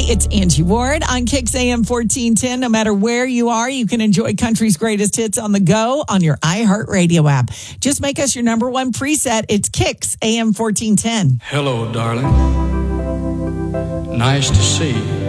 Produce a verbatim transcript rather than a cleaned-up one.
Hey, it's Angie Ward on Kix A M fourteen ten. No matter where you are, you can enjoy country's greatest hits on the go on your iHeartRadio app. Just make us your number one preset. It's Kix A M fourteen ten. Hello, darling. Nice to see you.